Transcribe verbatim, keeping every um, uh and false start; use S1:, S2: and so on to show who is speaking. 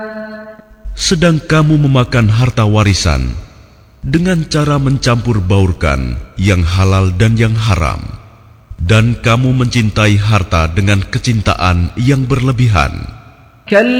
S1: Sedang kamu memakan harta warisan dengan cara mencampur baurkan yang halal dan yang haram, dan kamu mencintai harta dengan kecintaan yang berlebihan.